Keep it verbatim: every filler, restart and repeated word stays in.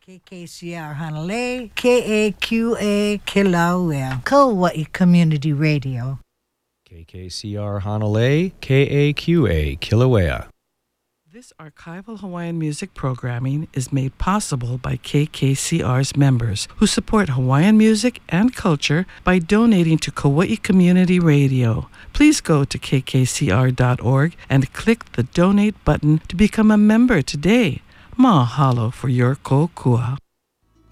K K C R Hanalei, K A Q A Kilauea, Kauai Community Radio. K K C R Hanalei, K A Q A Kilauea. This archival Hawaiian music programming is made possible by K K C R's members who support Hawaiian music and culture by donating to Kauai Community Radio. Please go to k k c r dot org and click the donate button to become a member today. Mahalo for your kokua.